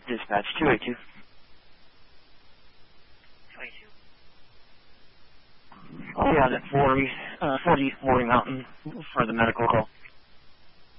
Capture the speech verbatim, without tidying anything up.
Dispatch two eighty-two. Oh, yeah, that forty, uh, forty, forty Mountain for the medical call.